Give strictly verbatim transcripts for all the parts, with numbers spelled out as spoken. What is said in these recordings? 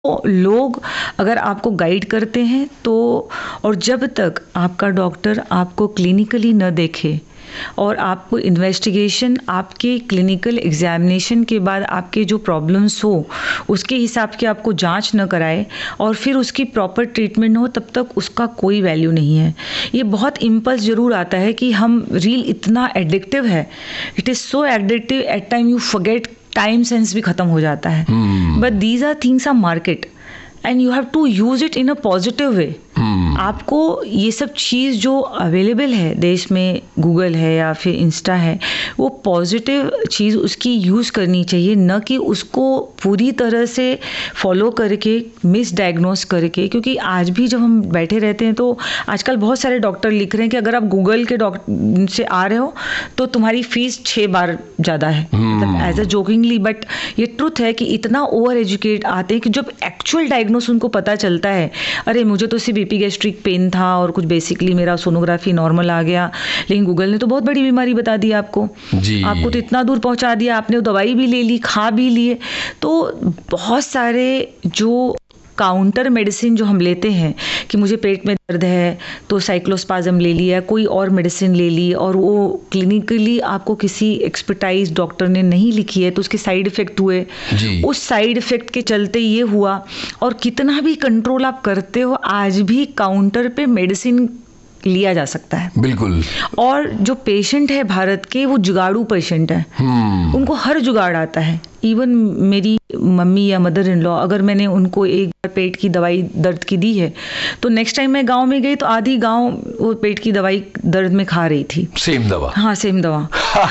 तो लोग अगर आपको गाइड करते हैं तो, और जब तक आपका डॉक्टर आपको क्लिनिकली न देखे और आपको इन्वेस्टिगेशन आपके क्लिनिकल एग्जामिनेशन के बाद आपके जो प्रॉब्लम्स हो उसके हिसाब के आपको जांच न कराए और फिर उसकी प्रॉपर ट्रीटमेंट हो, तब तक उसका कोई वैल्यू नहीं है। ये बहुत इम्पल्स ज़रूर आता है कि हम रील इतना एडिक्टिव है, it is so addictive, at time you forget, time sense भी ख़त्म हो जाता है। But these are things are market and you have to use it in a positive way. आपको ये सब चीज़ जो अवेलेबल है देश में, गूगल है या फिर इंस्टा है, वो पॉजिटिव चीज़ उसकी यूज़ करनी चाहिए, न कि उसको पूरी तरह से फॉलो करके मिस डायग्नोस करके। क्योंकि आज भी जब हम बैठे रहते हैं तो आजकल बहुत सारे डॉक्टर लिख रहे हैं कि अगर आप गूगल के डॉक्टर से आ रहे हो तो तुम्हारी फीस छः बार ज़्यादा है, मतलब एज अ जोकिंगली, बट ये ट्रुथ है कि इतना ओवर एजुकेट आते हैं कि जब एक्चुअल डायग्नोस उनको पता चलता है, अरे मुझे तो सिर्फ बीपी गैस्ट्रिक पेन था और कुछ बेसिकली मेरा सोनोग्राफी नॉर्मल आ गया, लेकिन गूगल ने तो बहुत बड़ी बीमारी बता दी आपको जी। आपको तो इतना दूर पहुंचा दिया, आपने दवाई भी ले ली, खा भी लिए। तो बहुत सारे जो काउंटर मेडिसिन जो हम लेते हैं कि मुझे पेट में दर्द है तो साइक्लोस्पाज्म ले लिया, कोई और मेडिसिन ले ली, और वो क्लिनिकली आपको किसी एक्सपर्टाइज डॉक्टर ने नहीं लिखी है तो उसके साइड इफ़ेक्ट हुए, उस साइड इफ़ेक्ट के चलते ये हुआ। और कितना भी कंट्रोल आप करते हो, आज भी काउंटर पे मेडिसिन लिया जा सकता है। बिल्कुल। और जो पेशेंट है भारत के, वो जुगाड़ू पेशेंट है, उनको हर जुगाड़ आता है। इवन मेरी मम्मी या मदर इन लॉ, अगर मैंने उनको एक बार पेट की दवाई दर्द की दी है तो नेक्स्ट टाइम मैं गांव में गई तो आधी गांव वो पेट की दवाई दर्द में खा रही थी, सेम दवा। हाँ, सेम दवा।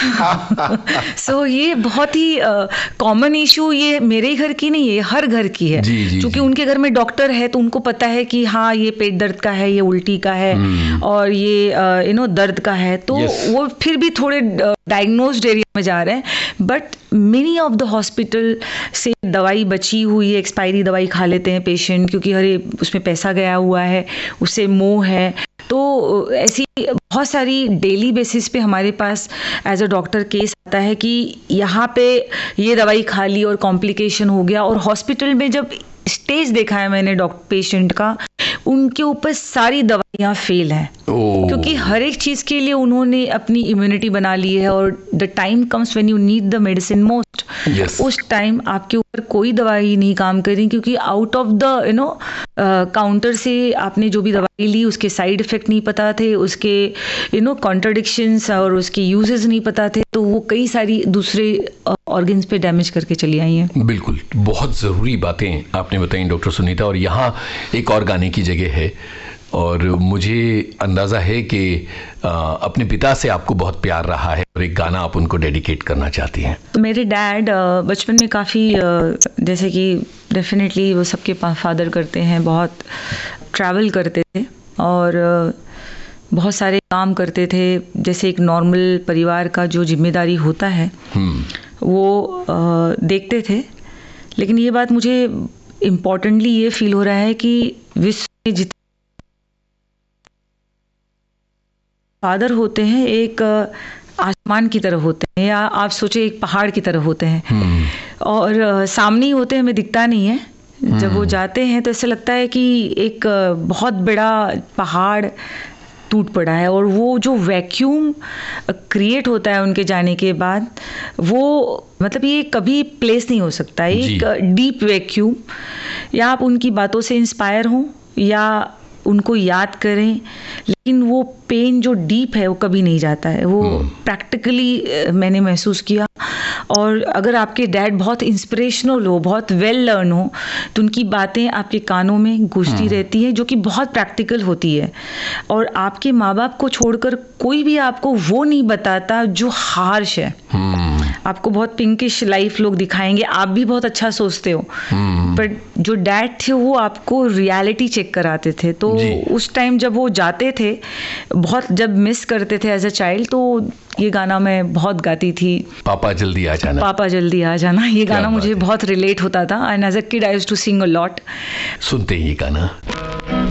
सो so, ये बहुत ही कॉमन uh, इशू, ये मेरे ही घर की नहीं है, ये हर घर की है, क्योंकि उनके घर में डॉक्टर है तो उनको पता है कि हाँ ये पेट दर्द का है, ये उल्टी का है, hmm. और ये यू नो दर्द का है, तो yes. वो फिर भी थोड़े डायग्नोस्ड एरिया में जा रहे हैं। But many of the hospital से दवाई बची हुई है, एक्सपायरी दवाई खा लेते हैं पेशेंट, क्योंकि अरे उसमें पैसा गया हुआ है, उससे मोह है। तो ऐसी बहुत सारी डेली बेसिस पे हमारे पास एज अ डॉक्टर केस आता है कि यहाँ पे ये दवाई खा ली और कॉम्प्लिकेशन हो गया। और हॉस्पिटल में जब स्टेज देखा है मैंने डॉक्टर पेशेंट का, उनके ऊपर सारी दवाइयाँ फेल हैं, क्योंकि हर एक चीज़ के लिए उन्होंने अपनी इम्यूनिटी बना ली है, और the time comes when you need the medicine most, उस टाइम आपके ऊपर कोई दवाई नहीं काम करी, क्योंकि out of the you know counter से आपने जो भी दवाई ली उसके साइड इफ़ेक्ट नहीं पता थे, उसके यू नो कॉन्ट्रडिक्शंस और उसके यूजेस नहीं पता थे, तो वो कई सारी दूसरे ऑर्गन्स पे डैमेज करके चली आई हैं। बिल्कुल, बहुत ज़रूरी बातें आपने बताई डॉक्टर सुनीता। और यहाँ एक और गाने की जगह है, और मुझे अंदाज़ा है कि अपने पिता से आपको बहुत प्यार रहा है और एक गाना आप उनको डेडिकेट करना चाहती हैं। तो मेरे डैड बचपन में काफ़ी, जैसे कि डेफिनेटली वो सबके फादर करते हैं, बहुत ट्रैवल करते थे और बहुत सारे काम करते थे, जैसे एक नॉर्मल परिवार का जो जिम्मेदारी होता है वो देखते थे। लेकिन ये बात मुझे इम्पोर्टेंटली ये फील हो रहा है कि विश्व में जितने फादर होते हैं एक आसमान की तरह होते हैं, या आप सोचे एक पहाड़ की तरह होते हैं, और सामने ही होते हैं, हमें दिखता नहीं है। जब वो जाते हैं तो ऐसा लगता है कि एक बहुत बड़ा पहाड़ टूट पड़ा है, और वो जो वैक्यूम क्रिएट होता है उनके जाने के बाद, वो मतलब ये कभी प्लेस नहीं हो सकता, एक डीप वैक्यूम। या आप उनकी बातों से इंस्पायर हों या उनको याद करें, लेकिन वो पेन जो डीप है वो कभी नहीं जाता है, वो प्रैक्टिकली मैंने महसूस किया। और अगर आपके डैड बहुत इंस्पिरेशनल हो, बहुत वेल लर्न हो, तो उनकी बातें आपके कानों में गूंजती रहती हैं, जो कि बहुत प्रैक्टिकल होती है। और आपके माँ बाप को छोड़कर कोई भी आपको वो नहीं बताता जो हार्श है। आपको बहुत पिंकिश लाइफ लोग दिखाएंगे, आप भी बहुत अच्छा सोचते हो, बट जो डैड थे वो आपको रियलिटी चेक कराते थे। तो उस टाइम जब वो जाते थे, बहुत जब मिस करते थे एज अ चाइल्ड, तो ये गाना मैं बहुत गाती थी, पापा जल्दी आ जाना, पापा जल्दी आ जाना। ये गाना मुझे बहुत रिलेट होता था, and as a kid I used to sing a lot. सुनते ही ये गाना।